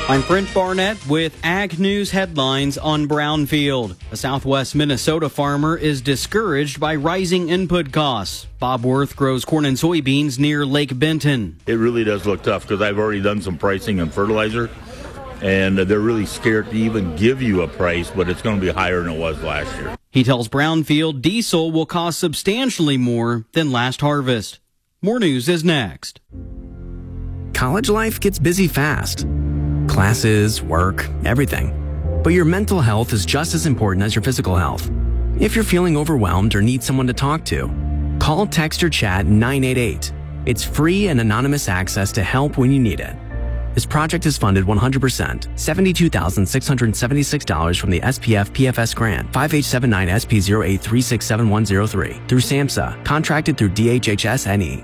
I'm Brent Barnett with Ag News headlines on Brownfield. A southwest Minnesota farmer is discouraged by rising input costs. Bob Worth grows corn and soybeans near Lake Benton. It really does look tough because I've already done some pricing on fertilizer, and they're really scared to even give you a price, but it's going to be higher than it was last year. He tells Brownfield diesel will cost substantially more than last harvest. More news is next. College life gets busy fast. Classes, work, everything. But your mental health is just as important as your physical health. If you're feeling overwhelmed or need someone to talk to, call, text, or chat 988. It's free and anonymous access to help when you need it. This project is funded 100%, $72,676 from the SPF PFS grant, 5879SP08367103, through SAMHSA, contracted through DHHS-NE.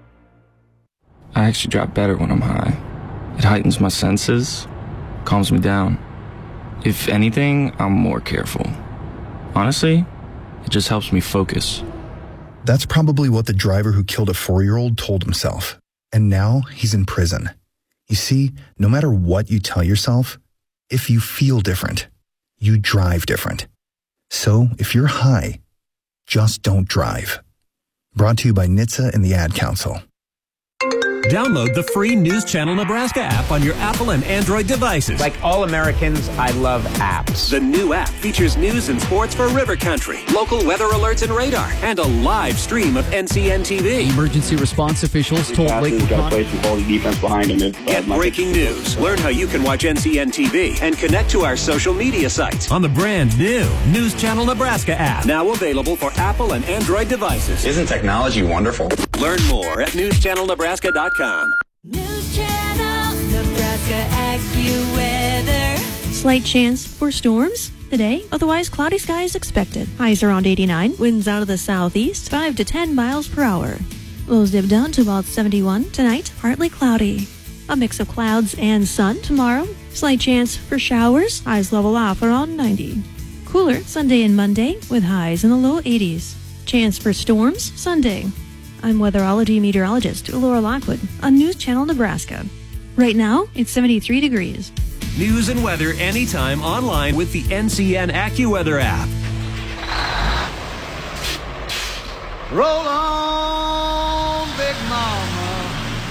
I actually drop better when I'm high. It heightens my senses, calms me down. If anything, I'm more careful. Honestly, it just helps me focus. That's probably what the driver who killed a 4-year-old told himself. And now he's in prison. You see, no matter what you tell yourself, if you feel different, you drive different. So if you're high, just don't drive. Brought to you by NHTSA and the Ad Council. Download the free News Channel Nebraska app on your Apple and Android devices. Like all Americans, I love apps. The new app features news and sports for River Country, local weather alerts and radar, and a live stream of NCN TV. Emergency response officials told Lakewood Get breaking news. Learn how you can watch NCN TV and connect to our social media sites on the brand new News Channel Nebraska app. Now available for Apple and Android devices. Isn't technology wonderful? Learn more at newschannelnebraska.com. News Channel Nebraska AccuWeather. Slight chance for storms today, otherwise cloudy skies expected. Highs around 89, winds out of the southeast, 5 to 10 miles per hour. Lows dip down to about 71. Tonight, partly cloudy. A mix of clouds and sun tomorrow. Slight chance for showers, highs level off around 90. Cooler Sunday and Monday with highs in the low 80s. Chance for storms Sunday. I'm weatherology meteorologist Laura Lockwood on News Channel Nebraska. Right now, it's 73 degrees. News and weather anytime online with the NCN AccuWeather app. Roll on!